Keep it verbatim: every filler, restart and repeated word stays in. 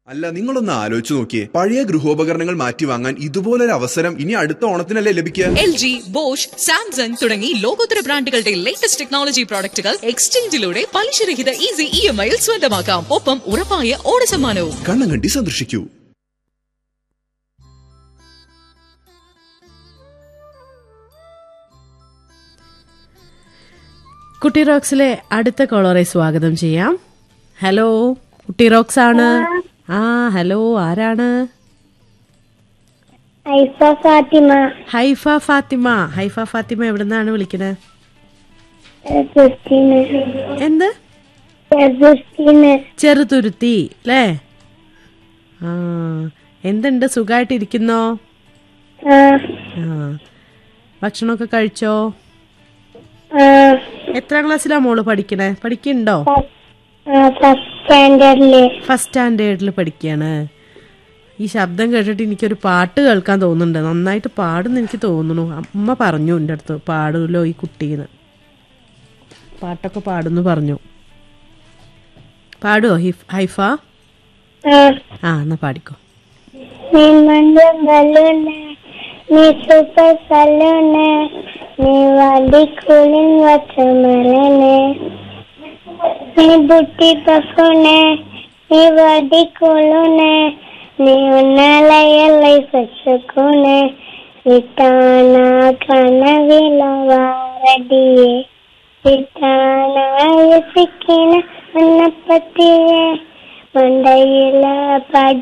അല്ല, നിങ്ങളൊന്ന് ആലോചിച്ച് നോക്കിയേ. പഴയ ഗൃഹോപകരണങ്ങൾ മാറ്റി വാങ്ങാൻ ഇതുപോലൊരു അവസരം ഇനി അടുത്ത ഓണത്തിനല്ലേ ലഭിക്കുക? എൽ ജി, ബോഷ്, സാംസങ് തുടങ്ങി ലോകോത്തര ബ്രാൻഡുകളുടെ ലേറ്റസ്റ്റ് ടെക്നോളജി പ്രോഡക്റ്റുകൾ എക്സ്ചേഞ്ചിലൂടെ പലിശരഹിത ഈസി ഇ എം ഐയിൽ സ്വന്തമാക്കാം. ഒപ്പം ഉറപ്പായ ഓണസമ്മാനവും. കണ്ണങ്കണ്ടി സന്ദർശിക്കൂ. കുട്ടി റോക്സിലെ അടുത്ത കോളറെ സ്വാഗതം ചെയ്യാം. ഹലോ, കുട്ടി റോക്സ് ആണ്. ആ ഹലോ, ആരാണ്? Haifa Fathima. Haifa Fathima. Haifa Fathima എവിടുന്നാണ് വിളിക്കണേ? എന്ത്? ചെറുതുരുത്തി അല്ലേ? ആ, എന്തുണ്ട്, സുഖായിട്ടിരിക്കുന്നോ? ആ, ഭക്ഷണമൊക്കെ കഴിച്ചോ? എത്രാം ക്ലാസ്സിലാ മോള് പഠിക്കണേ? പഠിക്കണ്ടോ? ഫസ്റ്റ് സ്റ്റാൻഡേർഡിൽ പഠിക്കാണ്. ഈ ശബ്ദം കേട്ടിട്ട് എനിക്കൊരു പാട്ട് കേൾക്കാൻ തോന്നുന്നുണ്ട്. നന്നായിട്ട് പാടുന്നു എനിക്ക് തോന്നുന്നു. അമ്മ പറഞ്ഞു എൻ്റെ അടുത്ത്, പാടുമല്ലോ ഈ കുട്ടീന്ന്. പാട്ടൊക്കെ പാടുന്നു പറഞ്ഞു. പാടുവോ ഹൈഫ? ആ, എന്നാ പാടിക്കോ. നീ സൂപ്പർ സലൂണ്, നീ വാടിക്കുളിൻ വച്ചമലനെ, നീ ബുട്ടി പഫുനെ, നീ വാടിക്കുളുനെ, നീ ഉന്നാലയല്ലൈ സച്ചുക്കുനെ, വിട്ടാന കനവില വാരടിയെ, വിട്ടാന യസിക്കിന അന്നപ്പത്തിയെ, മണ്ടയില പടി